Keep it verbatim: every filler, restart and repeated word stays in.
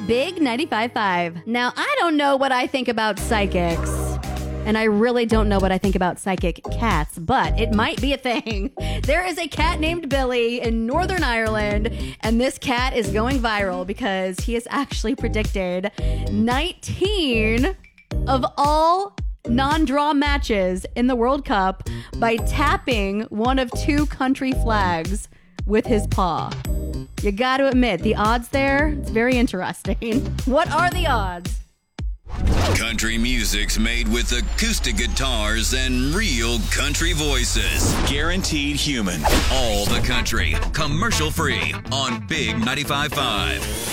Big ninety-five point five. Now, I don't know what I think about psychics, and I really don't know what I think about psychic cats, but it might be a thing. There is a cat named Billy in Northern Ireland, and this cat is going viral because he has actually predicted nineteen of all non-draw matches in the World Cup by tapping one of two country flags with his paw. You got to admit, the odds there, it's very interesting. What are the odds? Country music's made with acoustic guitars and real country voices. Guaranteed human. All the country. Commercial free on Big ninety-five point five.